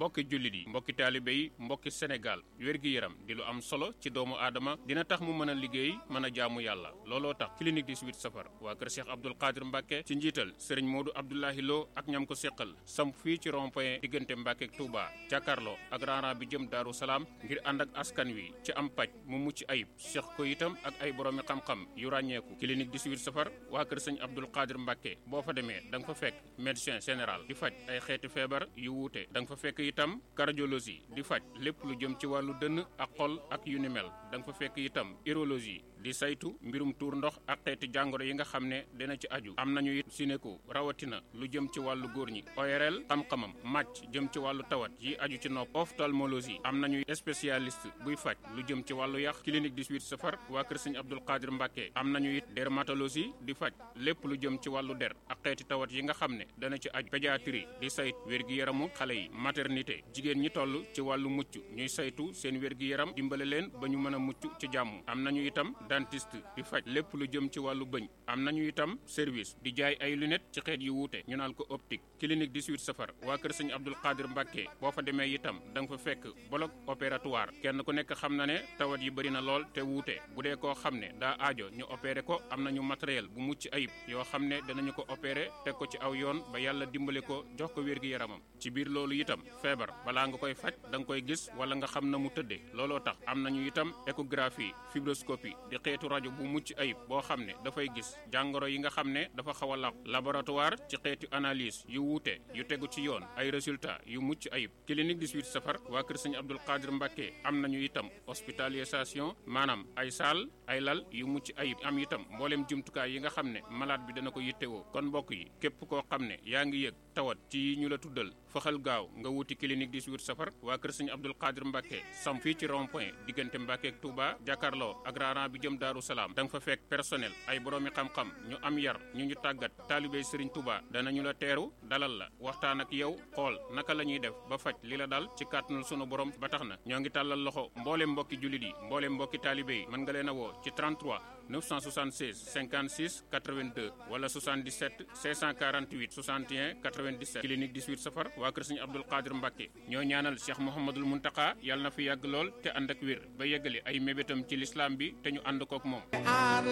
mbokki jullit yi mbokki taalibe yi mbokki Sénégal wér-gi-yaram di lu am solo ci doomu aadama dina tax mu mën a liggéey mën a jaamu yàlla looloo tax clinique 18 safar waa kër Cheikh Abdoul Qadir Mbacke ci njiital sëriñ Modou Abdoulahi Lo ak ñam ko seqal samp fii ci rond-point diggante Mbacke ak Touba jàkkaarloo ak raaran bi jëm Daaru Salaam ngir ànd ak askan wi ci am paj mu mucc ayib seq ko itam ak ay boroomi xam-xam yu ràññeeku clinique 18 safar waa kër sëñ Abdoul Qadir Mbacke boo fa demee da nga fa fekk médecin général di faj ay xeeti feebar yu wuute da nga fa fekk itam cardiologie di faj lépp lu jëm ci wàllu dënn ak xol ak yu ni mel da nga fa fekk itam urologie di saytu mbirum tuur ndox ak xeeti jàngoro yi nga xam ne dina ci aju am nañu it sinéko rawatina lu jëm ci wàllu góor ñi ORL xam-xamam màcc jëm ci wàllu tawat yi aju ci nopp ophtalmologie am nañu spécialiste buy faj lu jëm ci wàllu yax clinique 18 safar waa kër sëñ Abdoul Qadir Mbacke am nañu it dermatologie di faj lépp lu jëm ci wàllu der ak xeeti tawat yi nga xam ne dana ci aju pédiatrie di sayt wér-gi-yaramu xale yi maternité jigéen ñi toll ci wàllu mucc ñuy saytu seen wér-gi-yaram dimbale leen ba ñu mën a mucc ci jàmm am nañu itam dentiste di faj lépp lu jëm ci wàllu bëñ am nañu itam service di jaay ay lunettes ci xeet yu wuute ñu naan ko optique clinique 18 safar waa kër sëñ Abdoul Qadir Mbacke boo fa demee itam da nga fa fekk bloc opératoire kenn ku nekk xam na ne tawat yi bëri na lool te wuute bu dee koo xam ne daa aajo ñu opéré ko am nañu matériel bu mucc ayib yoo xam ne danañu ko opéré teg ko ci aw yoon ba yàlla dimbale ko jox ko wér-gi-yaramam ci biir loolu itam feebar balaa nga koy faj da nga koy gis wala nga xam na mu tëddee looloo tax am nañu itam échographie fibroscopie di xeetu rajo bu mucc ayib boo xam ne dafay gis jàngoro yi nga xam ne dafa xaw a laq laboratoire ci xeetu analyse yu wuute yu tegu ci yoon ay résultats yu mucc ayib clinique 18 safar waa kër sëñ Abdoul Qadir Mbacke am nañu itam hospitalisation maanaam ay saal ay lal yu mucc ayib am itam mboolem jumtukaay yi nga xam ne malade bi dana ko yittewoo kon mbokk yi képp koo xam ne yaa ngi yëg tawat ci ñu la tuddal faxal gaaw nga wuti clinique 18 safar waa kër sëñ Abdoul Qadir Mbacke sam fii ci rond-point diggante Mbacke ak Touba jàkkaarloo ak raaran bi jëm Daaru Salaam da nga fa fekk personnel ay boroomi xam-xam ñu am yar ñu tàggat taalibey Serigne Touba danañu la teeru dalal la waxtaan ak yow xool naka la ñuy def ba faj li la dal ci kàttanul sunu borom ba tax na ñoo ngi tàllal loxo mbooleem mbokki jullit yi mbooleem mbokki taalibe yi mën nga leen a woo ci 33 976 56 82 wala 77 648 61 97 clinique 18 safar waa kër sëñ Abdoul Qadir Mbacke ñoo ñaanal Cheikh Mouhamadul Muntaka yàlla na fi yàgg lool te ànd ak wér ba yeggali ay mébétam ci lislaam bi te ñu ànd kook moom